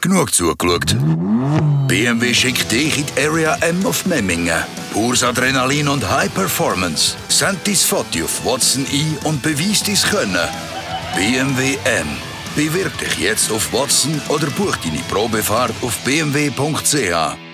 Genug zugeschaut. BMW schickt dich in die Area M auf Memmingen. Pures Adrenalin und High Performance. Send dein Foto auf Watson ein und beweis dein Können. BMW M. Bewirb dich jetzt auf Watson oder buch deine Probefahrt auf bmw.ch.